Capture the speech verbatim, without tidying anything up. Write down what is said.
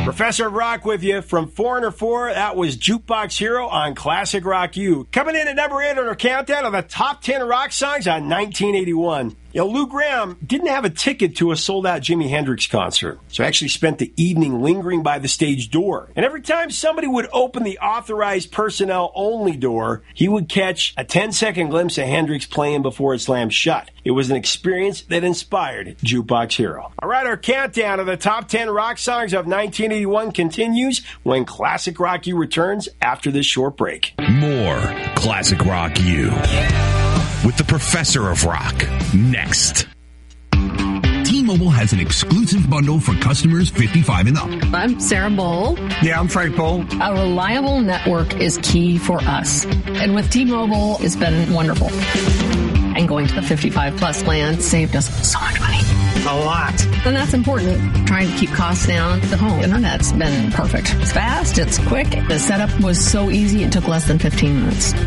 Professor of Rock with you from four under four. That was Jukebox Hero on Classic Rock U. Coming in at number eight on our countdown of the top ten rock songs on nineteen eighty-one. You know, Lou Gramm didn't have a ticket to a sold-out Jimi Hendrix concert, so actually spent the evening lingering by the stage door. And every time somebody would open the authorized personnel-only door, he would catch a ten-second glimpse of Hendrix playing before it slammed shut. It was an experience that inspired Jukebox Hero. All right, our countdown of the top ten rock songs of nineteen eighty-one continues when Classic Rock U returns after this short break. More Classic Rock U with the Professor of Rock next. T-Mobile has an exclusive bundle for customers fifty-five and up. I'm Sarah Bowl. Yeah, I'm Frank Bowl. A reliable network is key for us. And with T-Mobile, it's been wonderful. And going to the fifty-five plus plan saved us so much money. A lot. And that's important. Trying to keep costs down. The home internet's been perfect. It's fast. It's quick. The setup was so easy. It took less than fifteen minutes.